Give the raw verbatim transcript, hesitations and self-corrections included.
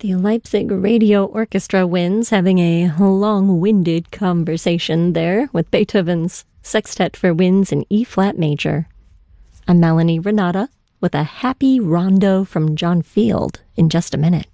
The Leipzig Radio Orchestra wins, having a long-winded conversation there with Beethoven's Sextet for Winds in E-flat major. I'm Melanie Renata with a happy rondo from John Field in just a minute.